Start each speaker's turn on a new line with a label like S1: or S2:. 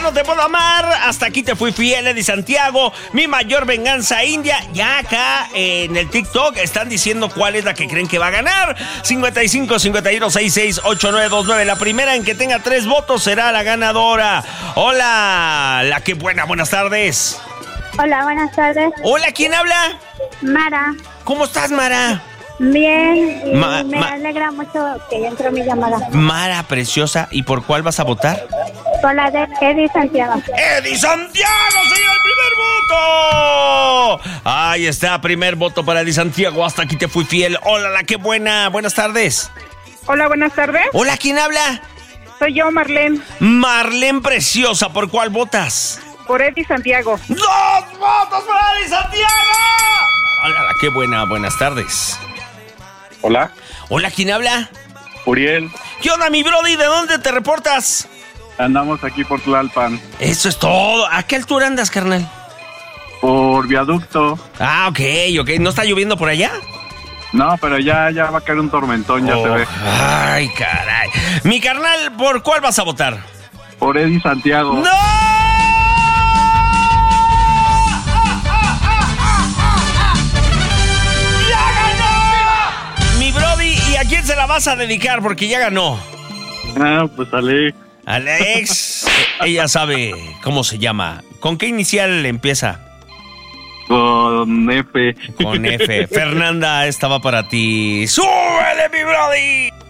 S1: no te puedo amar, hasta aquí te fui fiel, Eddie Santiago, mi mayor venganza india. Ya acá en el TikTok están diciendo cuál es la que creen que va a ganar. 55 51 66 8929. La primera en que tenga 3 votos será la ganadora. Hola, la que buena, buenas tardes.
S2: Hola, buenas tardes.
S1: Hola, ¿quién habla?
S2: Mara.
S1: ¿Cómo estás, Mara?
S2: Bien, y me alegra mucho que entró mi llamada.
S1: Mara, preciosa, ¿y por cuál vas a votar?
S2: Por la de Eddie Santiago.
S1: ¡Eddie Santiago, señor! ¡El primer voto! Ahí está, primer voto para Eddie Santiago. Hasta aquí te fui fiel. Hola, la que buena. Buenas tardes.
S3: Hola, buenas tardes.
S1: Hola, ¿quién habla?
S3: Soy yo, Marlene.
S1: Marlene, preciosa, ¿por cuál votas?
S3: Por Eddie Santiago.
S1: ¡2 votos para Eddie Santiago! Hola, la que buena. Buenas tardes.
S4: Hola.
S1: Hola, ¿quién habla?
S4: Uriel.
S1: ¿Qué onda, mi brody? ¿De dónde te reportas?
S4: Andamos aquí por Tlalpan.
S1: Eso es todo. ¿A qué altura andas, carnal?
S4: Por viaducto.
S1: Ah, ok. ¿No está lloviendo por allá?
S4: No, pero ya va a caer un tormentón, ya se ve.
S1: Ay, caray. Mi carnal, ¿por cuál vas a votar?
S4: Por Eddie Santiago.
S1: ¡No! ¿A quién se la vas a dedicar? Porque ya ganó.
S4: Ah, pues Alex.
S1: Alex, ella sabe cómo se llama. ¿Con qué inicial empieza?
S4: Con F.
S1: Con F. Fernanda, esta va para ti. ¡Súbele, mi brody!